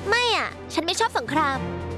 ไม่อ่ะ ฉันไม่ชอบสงคราม